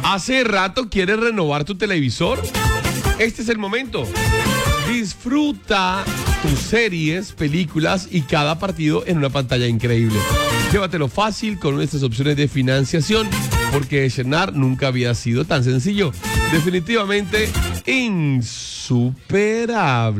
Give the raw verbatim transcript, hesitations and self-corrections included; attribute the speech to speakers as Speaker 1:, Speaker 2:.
Speaker 1: ¿Hace rato quieres renovar tu televisor? Este es el momento. Disfruta tus series, películas y cada partido en una pantalla increíble. Llévatelo fácil con nuestras opciones de financiación, porque Shernar nunca había sido tan sencillo. Definitivamente insuperable.